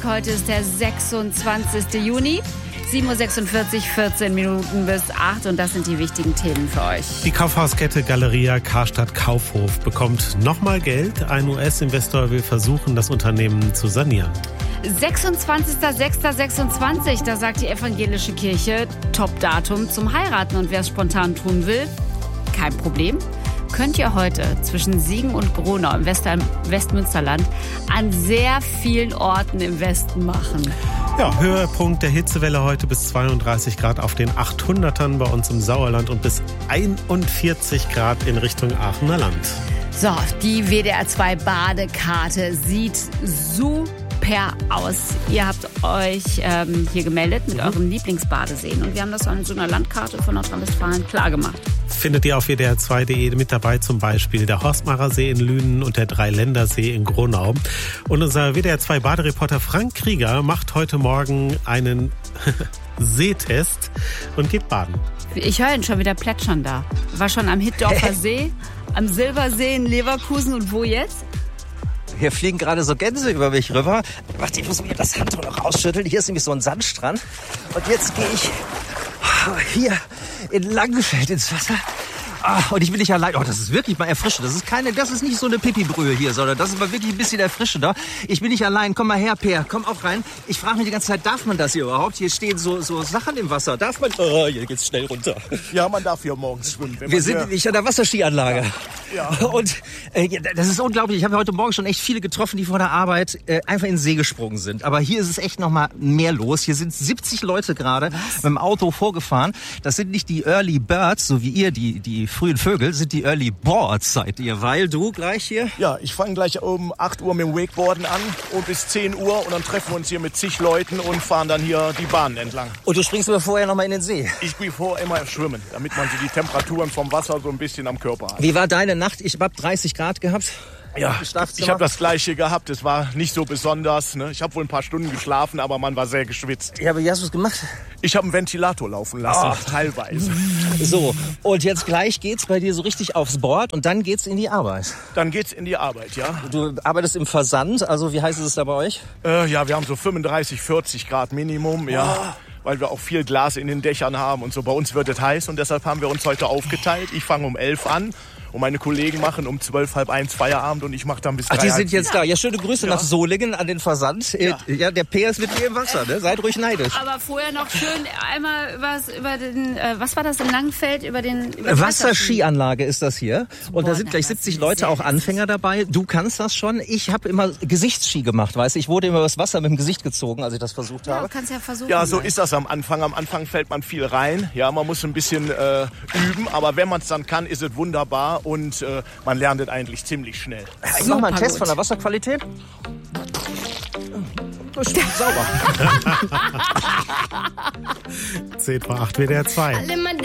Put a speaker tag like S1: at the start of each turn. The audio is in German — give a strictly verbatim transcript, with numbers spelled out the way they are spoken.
S1: Heute ist der sechsundzwanzigste Juni. sieben Uhr sechsundvierzig, vierzehn Minuten bis acht und das sind die wichtigen Themen für euch.
S2: Die Kaufhauskette Galeria Karstadt Kaufhof bekommt nochmal Geld. Ein U S-Investor will versuchen, das Unternehmen zu sanieren.
S1: sechsundzwanzigster sechster sechsundzwanzig, da sagt die evangelische Kirche, Top-Datum zum Heiraten. Und wer es spontan tun will, kein Problem. Könnt ihr heute zwischen Siegen und Gronau im West- Westmünsterland an sehr vielen Orten im Westen machen.
S2: Ja, Höhepunkt der Hitzewelle heute bis zweiunddreißig Grad auf den achthundertern bei uns im Sauerland und bis einundvierzig Grad in Richtung Aachener Land.
S1: So, die W D R zwei Badekarte sieht super aus. Ihr habt euch ähm, hier gemeldet mit euren Lieblingsbadeseen und wir haben das an so einer Landkarte von Nordrhein-Westfalen klargemacht.
S2: Findet ihr auf W D R zwei punkt de mit dabei, zum Beispiel der Horstmacher See in Lünen und der Dreiländersee in Gronau. Und unser W D R zwei Badereporter Frank Krieger macht heute Morgen einen Seetest und geht baden.
S1: Ich höre ihn schon wieder plätschern da. War schon am Hitdorfer See, am Silbersee in Leverkusen und wo jetzt?
S3: Hier fliegen gerade so Gänse über mich rüber. Warte, ich muss mir das Handtuch noch ausschütteln. Hier ist nämlich so ein Sandstrand. Und jetzt gehe ich hier in Langenfeld ins Wasser. Ah, und ich bin nicht allein. Oh, das ist wirklich mal erfrischend. Das ist keine, das ist nicht so eine Pipi-Brühe hier, sondern das ist mal wirklich ein bisschen erfrischender. Ich bin nicht allein. Komm mal her, Peer. Komm auch rein. Ich frage mich die ganze Zeit, darf man das hier überhaupt? Hier stehen so, so Sachen im Wasser. Darf man? Oh, hier geht's schnell runter.
S4: Ja, man darf hier morgens schwimmen. Wenn
S3: Wir
S4: man
S3: sind nicht an der Wasserskianlage.
S4: Ja. Ja.
S3: Und äh, das ist unglaublich. Ich habe heute Morgen schon echt viele getroffen, die vor der Arbeit äh, einfach in den See gesprungen sind. Aber hier ist es echt noch mal mehr los. Hier sind siebzig Leute gerade mit dem Auto vorgefahren. Das sind nicht die Early Birds, so wie ihr, die, die frühen Vögel, sind die Early Boards, seid ihr. Weil du gleich hier...
S4: Ja, ich fange gleich um acht Uhr mit dem Wakeboarden an und bis zehn Uhr. Und dann treffen wir uns hier mit zig Leuten und fahren dann hier die Bahn entlang.
S3: Und du springst aber vorher noch mal in den See.
S4: Ich gehe vorher immer schwimmen, damit man so die Temperaturen vom Wasser so ein bisschen am Körper hat.
S3: Wie war deine Nacht? Ich habe dreißig Grad gehabt.
S4: Ja, ich habe das Gleiche gehabt. Es war nicht so besonders. Ne? Ich habe wohl ein paar Stunden geschlafen, aber man war sehr geschwitzt.
S3: Ja, aber wie hast du es gemacht?
S4: Ich habe einen Ventilator laufen lassen, oh. teilweise.
S3: So, und jetzt gleich geht's bei dir so richtig aufs Board und dann geht's in die Arbeit.
S4: Dann geht's in die Arbeit, ja.
S3: Du arbeitest im Versand, also wie heiß ist es da bei euch?
S4: Äh, ja, wir haben so fünfunddreißig, vierzig Grad Minimum, ja. Oh. Weil wir auch viel Glas in den Dächern haben und so. Bei uns wird es heiß und deshalb haben wir uns heute aufgeteilt. Ich fange um elf an. Und meine Kollegen machen um zwölf, halb eins Feierabend und ich mache dann bis drei.
S3: Ach, die sind jetzt da. Ja, schöne Grüße ja. nach Solingen an den Versand. Ja, ja der Peer ist mit mir im Wasser, ne? Seid ruhig neidisch.
S1: Aber vorher noch schön einmal übers, über den, äh, was war das in Langenfeld? Über den über
S3: Wasserskianlage ist das hier. Und Boah, da sind gleich siebzig Leute, auch Anfänger dabei. Du kannst das schon. Ich habe immer Gesichtsski gemacht, weißt du. Ich wurde immer übers Wasser mit dem Gesicht gezogen, als ich das versucht
S1: ja,
S3: habe.
S1: Du kannst ja versuchen.
S4: Ja, so ist das am Anfang. Am Anfang fällt man viel rein. Ja, man muss ein bisschen äh, üben. Aber wenn man es dann kann, ist es wunderbar und äh, man lernt es eigentlich ziemlich schnell.
S3: Ich mach mal einen Test von der Wasserqualität. Das ist sauber.
S2: zehn vor acht W D R zwei.